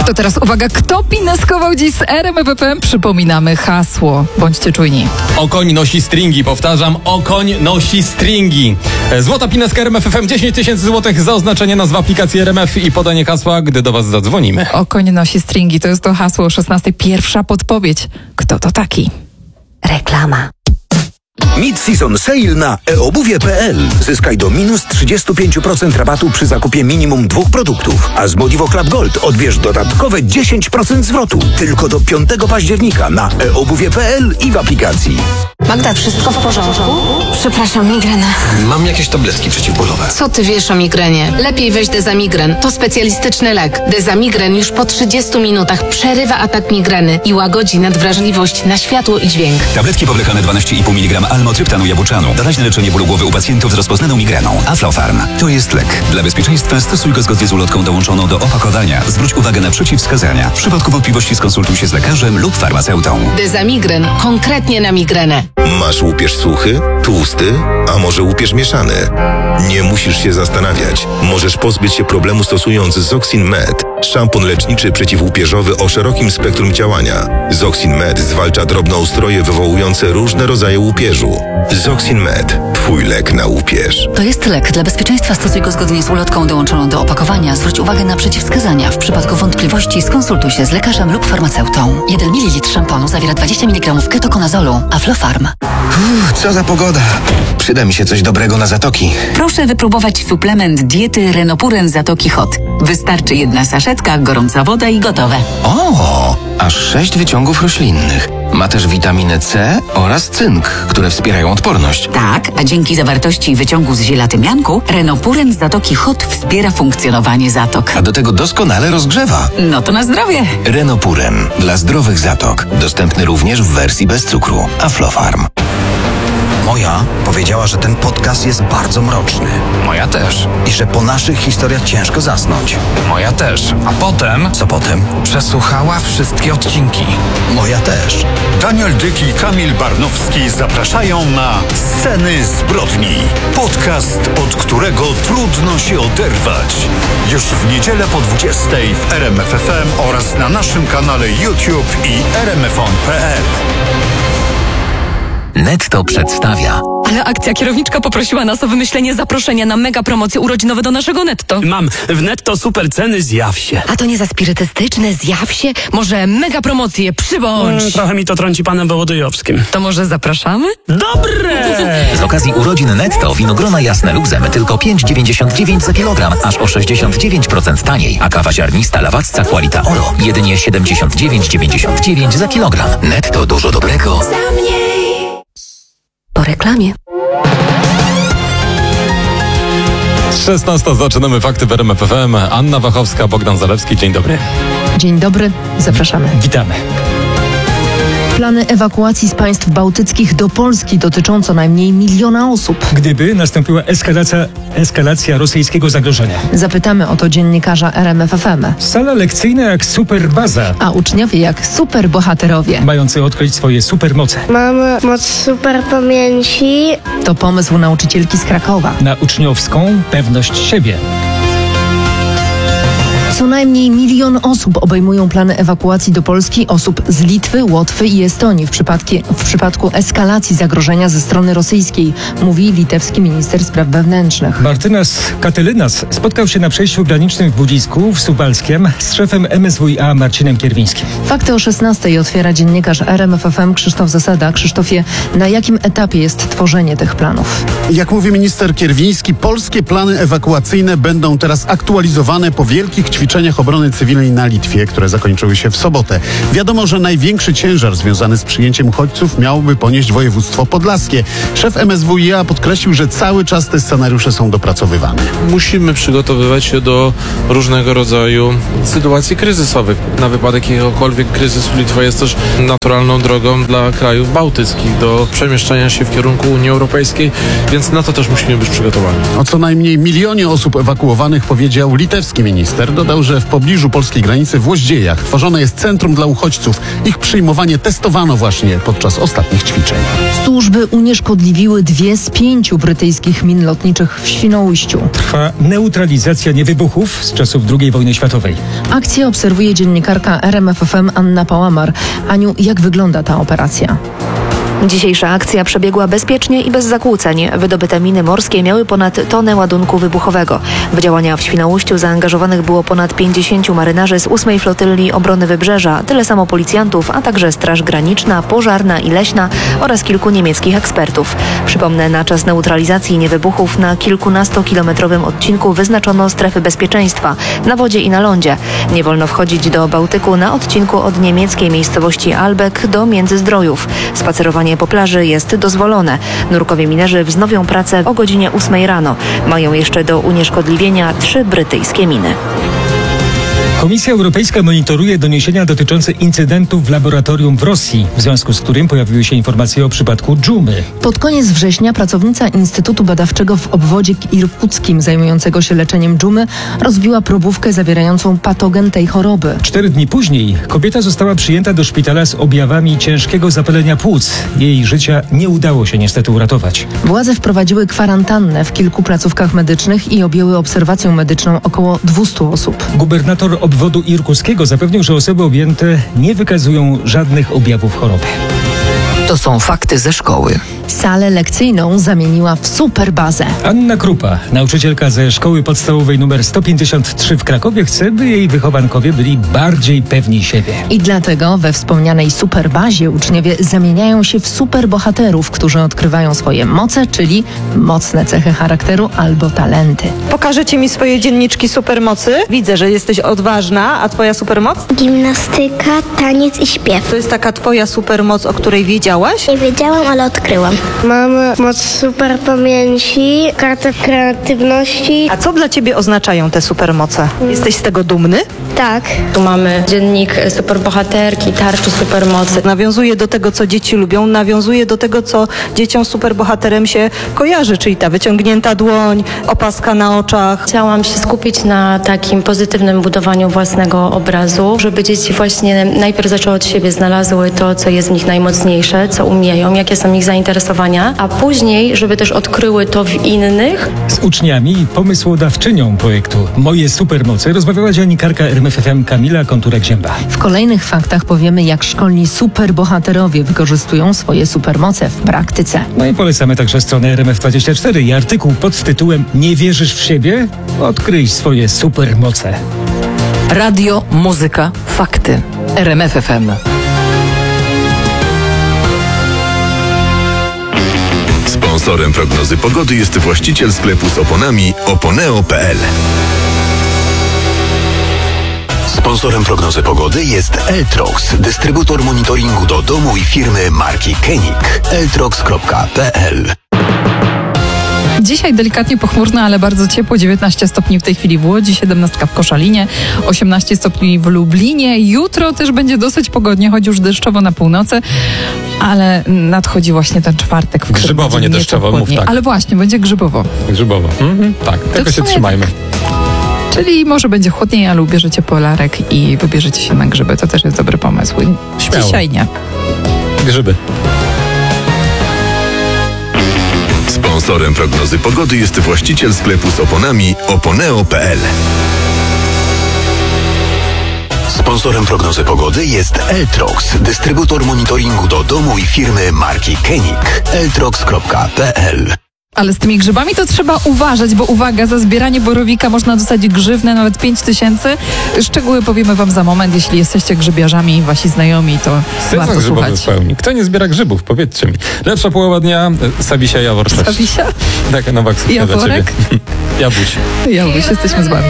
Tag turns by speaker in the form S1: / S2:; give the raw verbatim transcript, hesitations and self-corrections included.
S1: To teraz uwaga, kto pineskował dziś z R M F F M? Przypominamy hasło. Bądźcie czujni.
S2: Okoń nosi stringi, powtarzam, okoń nosi stringi. Złota pineska R M F F M, dziesięć tysięcy złotych za oznaczenie nazwy aplikacji R M F i podanie hasła, gdy do was zadzwonimy.
S1: Okoń nosi stringi, to jest to hasło o szesnastej. Pierwsza podpowiedź. Kto to taki?
S3: Reklama.
S4: Mid-season sale na e obuwie kropka p l. Zyskaj do minus trzydzieści pięć procent rabatu przy zakupie minimum dwóch produktów. A z Modivo Club Gold odbierz dodatkowe dziesięć procent zwrotu. Tylko do piątego października na e obuwie kropka p l i w aplikacji.
S3: Magda, wszystko w porządku? Przepraszam, migrena.
S5: Mam jakieś tabletki przeciwbólowe.
S3: Co ty wiesz o migrenie? Lepiej weź Dezamigren. To specjalistyczny lek. Dezamigren już po trzydziestu minutach przerywa atak migreny i łagodzi nadwrażliwość na światło i dźwięk.
S6: Tabletki powlekane dwanaście i pół miligrama almotryptanu jabłczanu. Doraźne leczenie bólu głowy u pacjentów z rozpoznaną migreną. Aflofarm. To jest lek. Dla bezpieczeństwa stosuj go zgodnie z ulotką dołączoną do opakowania. Zwróć uwagę na przeciwwskazania. W przypadku wątpliwości skonsultuj się z lekarzem lub farmaceutą.
S3: Dezamigren. Konkretnie na migrenę.
S7: Masz łupież suchy, tłusty, a może łupież mieszany? Nie musisz się zastanawiać. Możesz pozbyć się problemu stosując Zoxin Med, szampon leczniczy przeciwłupieżowy o szerokim spektrum działania. Zoxin Med zwalcza drobnoustroje wywołujące różne rodzaje łupieżu. Zoxin Med, twój lek na łupież.
S8: To jest lek. Dla bezpieczeństwa stosuj go zgodnie z ulotką dołączoną do opakowania. Zwróć uwagę na przeciwwskazania. W przypadku wątpliwości skonsultuj się z lekarzem lub farmaceutą. jeden mililitr szamponu zawiera dwadzieścia miligramów ketokonazolu. Aflofarm.
S5: Uff, co za pogoda. Przyda mi się coś dobrego na zatoki.
S9: Proszę wypróbować suplement diety Renopuren Zatoki Hot. Wystarczy jedna saszetka, gorąca woda i gotowe.
S5: O, aż sześć wyciągów roślinnych. Ma też witaminę C oraz cynk, które wspierają odporność.
S9: Tak, a dzięki zawartości wyciągu z ziela tymianku Renopuren Zatoki Hot wspiera funkcjonowanie zatok.
S5: A do tego doskonale rozgrzewa.
S9: No to na zdrowie.
S5: Renopuren dla zdrowych zatok. Dostępny również w wersji bez cukru. Aflofarm.
S10: Moja powiedziała, że ten podcast jest bardzo mroczny.
S11: Moja też.
S10: I że po naszych historiach ciężko zasnąć.
S11: Moja też. A potem...
S10: Co potem?
S11: Przesłuchała wszystkie odcinki.
S10: Moja też.
S12: Daniel Dyk i Kamil Barnowski zapraszają na Sceny zbrodni. Podcast, od którego trudno się oderwać. Już w niedzielę po dwudziestej w R M F F M oraz na naszym kanale YouTube i r m f on kropka p l.
S6: Netto przedstawia.
S13: Ale akcja kierowniczka poprosiła nas o wymyślenie zaproszenia na mega promocje urodzinowe do naszego Netto.
S14: Mam w Netto super ceny, zjaw się.
S13: A to nie za spirytystyczne, zjaw się? Może mega promocje, przybądź.
S14: Hmm, trochę mi to trąci panem Wołodyjowskim.
S13: To może zapraszamy?
S14: Dobre!
S6: Z okazji urodzin Netto winogrona jasne luzem tylko pięć dziewięćdziesiąt dziewięć za kilogram, aż o sześćdziesiąt dziewięć procent taniej. A kawa ziarnista Lawacca Qualita Oro jedynie siedemdziesiąt dziewięć dziewięćdziesiąt dziewięć za kilogram. Netto, dużo dobrego.
S8: Po reklamie.
S2: szesnasta zaczynamy fakty w R M F F M. Anna Wachowska, Bogdan Zalewski. Dzień dobry.
S15: Dzień dobry, zapraszamy.
S2: Witamy.
S15: Plany ewakuacji z państw bałtyckich do Polski dotyczą co najmniej miliona osób.
S16: Gdyby nastąpiła eskalacja, eskalacja rosyjskiego zagrożenia.
S15: Zapytamy o to dziennikarza R M F F M.
S16: Sala lekcyjna jak superbaza.
S15: A uczniowie jak superbohaterowie.
S16: Mający odkryć swoje supermoce.
S17: Mamy moc super pamięci.
S15: To pomysł nauczycielki z Krakowa.
S16: Na uczniowską pewność siebie.
S15: Co najmniej milion osób obejmują plany ewakuacji do Polski, osób z Litwy, Łotwy i Estonii w, przypadki, w przypadku eskalacji zagrożenia ze strony rosyjskiej, mówi litewski minister spraw wewnętrznych.
S16: Martynas Katylinas spotkał się na przejściu granicznym w Budzisku w Suwalskiem z szefem M S W i A Marcinem Kierwińskim.
S15: Fakty o szesnastej otwiera dziennikarz R M F F M Krzysztof Zasada. Krzysztofie, na jakim etapie jest tworzenie tych planów?
S18: Jak mówi minister Kierwiński, polskie plany ewakuacyjne będą teraz aktualizowane po wielkich ćwiczeniach obrony cywilnej na Litwie, które zakończyły się w sobotę. Wiadomo, że największy ciężar związany z przyjęciem uchodźców miałoby ponieść województwo podlaskie. Szef M S W i A podkreślił, że cały czas te scenariusze są dopracowywane.
S19: Musimy przygotowywać się do różnego rodzaju sytuacji kryzysowych. Na wypadek jakiegokolwiek kryzysu Litwa jest też naturalną drogą dla krajów bałtyckich do przemieszczania się w kierunku Unii Europejskiej, więc na to też musimy być przygotowani.
S18: O co najmniej milionie osób ewakuowanych powiedział litewski minister. Do Dodał, że w pobliżu polskiej granicy w Łoździejach tworzone jest centrum dla uchodźców. Ich przyjmowanie testowano właśnie podczas ostatnich ćwiczeń.
S15: Służby unieszkodliwiły dwie z pięciu brytyjskich min lotniczych w Świnoujściu.
S16: Trwa neutralizacja niewybuchów z czasów drugiej wojny światowej.
S15: Akcję obserwuje dziennikarka R M F F M Anna Pałamar. Aniu, jak wygląda ta operacja?
S20: Dzisiejsza akcja przebiegła bezpiecznie i bez zakłóceń. Wydobyte miny morskie miały ponad tonę ładunku wybuchowego. W działania w Świnoujściu zaangażowanych było ponad pięćdziesięciu marynarzy z ósmej Flotyli Obrony Wybrzeża, tyle samo policjantów, a także Straż Graniczna, Pożarna i Leśna oraz kilku niemieckich ekspertów. Przypomnę, na czas neutralizacji niewybuchów na kilkunastokilometrowym odcinku wyznaczono strefy bezpieczeństwa na wodzie i na lądzie. Nie wolno wchodzić do Bałtyku na odcinku od niemieckiej miejscowości Albeck do Międzyzdrojów. Spacerowanie po plaży jest dozwolone. Nurkowie minerzy wznowią pracę o godzinie ósmej rano. Mają jeszcze do unieszkodliwienia trzy brytyjskie miny.
S16: Komisja Europejska monitoruje doniesienia dotyczące incydentów w laboratorium w Rosji, w związku z którym pojawiły się informacje o przypadku dżumy.
S15: Pod koniec września pracownica Instytutu Badawczego w obwodzie irkuckim zajmującego się leczeniem dżumy rozbiła probówkę zawierającą patogen tej choroby.
S16: Cztery dni później kobieta została przyjęta do szpitala z objawami ciężkiego zapalenia płuc. Jej życia nie udało się niestety uratować.
S15: Władze wprowadziły kwarantannę w kilku placówkach medycznych i objęły obserwacją medyczną około dwustu osób.
S16: Gubernator obwodu irkuckiego zapewnił, że osoby objęte nie wykazują żadnych objawów choroby.
S21: To są fakty ze szkoły.
S15: Salę lekcyjną zamieniła w superbazę.
S16: Anna Krupa, nauczycielka ze szkoły podstawowej numer sto pięćdziesiąt trzy w Krakowie, chce, by jej wychowankowie byli bardziej pewni siebie.
S15: I dlatego we wspomnianej superbazie uczniowie zamieniają się w superbohaterów, którzy odkrywają swoje moce, czyli mocne cechy charakteru albo talenty.
S22: Pokażecie mi swoje dzienniczki supermocy. Widzę, że jesteś odważna, a twoja supermoc?
S17: Gimnastyka, taniec i śpiew.
S22: To jest taka twoja supermoc, o której wiedziałaś?
S17: Nie wiedziałam, ale odkryłam. Mam moc super pamięci, kartę kreatywności.
S22: A co dla ciebie oznaczają te supermoce? Jesteś z tego dumny?
S17: Tak.
S23: Tu mamy dziennik superbohaterki, tarczy supermocy.
S22: Nawiązuje do tego, co dzieci lubią, nawiązuje do tego, co dzieciom z superbohaterem się kojarzy, czyli ta wyciągnięta dłoń, opaska na oczach.
S23: Chciałam się skupić na takim pozytywnym budowaniu własnego obrazu, żeby dzieci właśnie najpierw zaczęły od siebie, znalazły to, co jest w nich najmocniejsze, co umieją, jakie są ich zainteresowania, a później, żeby też odkryły to w innych.
S16: Z uczniami i pomysłodawczynią projektu Moje Supermoce rozmawiała dziennikarka R M F F M Kamila Konturek-Zięba.
S15: W kolejnych faktach powiemy, jak szkolni superbohaterowie wykorzystują swoje supermoce w praktyce.
S16: No i polecamy także stronę R M F dwadzieścia cztery i artykuł pod tytułem Nie wierzysz w siebie? Odkryj swoje supermoce.
S21: Radio, muzyka, fakty. R M F F M.
S7: Sponsorem prognozy pogody jest właściciel sklepu z oponami oponeo kropka p l. Sponsorem prognozy pogody jest Eltrox, dystrybutor monitoringu do domu i firmy marki Koenig. eltrox kropka p l.
S1: Dzisiaj delikatnie pochmurno, ale bardzo ciepło. dziewiętnaście stopni w tej chwili w Łodzi, siedemnaście w Koszalinie, osiemnaście stopni w Lublinie. Jutro też będzie dosyć pogodnie, choć już deszczowo na północy, ale nadchodzi właśnie ten czwartek. W
S2: Grzybowo, nie deszczowo, mów tak.
S1: Ale właśnie, będzie grzybowo.
S2: Grzybowo. Mhm, tak, tego się trzymajmy.
S1: Tak. Czyli może będzie chłodniej, ale ubierzecie polarek i wybierzecie się na grzyby. To też jest dobry pomysł.
S2: Śmiało.
S1: Dzisiaj nie.
S2: Grzyby.
S7: Sponsorem prognozy pogody jest właściciel sklepu z oponami oponeo kropka p l. Sponsorem prognozy pogody jest Eltrox, dystrybutor monitoringu do domu i firmy marki Koenig. eltrox kropka p l.
S1: Ale z tymi grzybami to trzeba uważać, bo uwaga, za zbieranie borowika można dostać grzywnę nawet pięć tysięcy. Szczegóły powiemy wam za moment. Jeśli jesteście grzybiarzami i wasi znajomi, to
S2: Sezon
S1: warto
S2: grzybowy
S1: słuchać.
S2: w pełni. Kto nie zbiera grzybów? Powiedzcie mi. Lepsza połowa dnia, Sabisia Jawor.
S1: Sabisia?
S2: Tak, Nowak, dla ciebie.
S1: Jaworek?
S2: Jawuś.
S1: Jawuś, jesteśmy z wami.